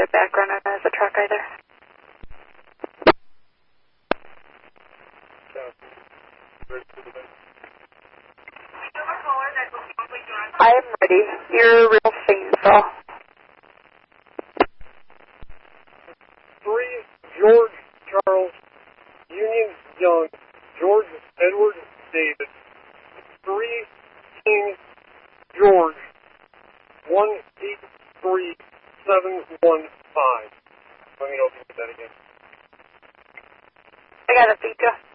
back running as a truck either. I am ready. You're real faint, so. 3, George Charles, Union Young, George Edward David. 3, King George, 183715. Let me know if you get that again. I got a feature.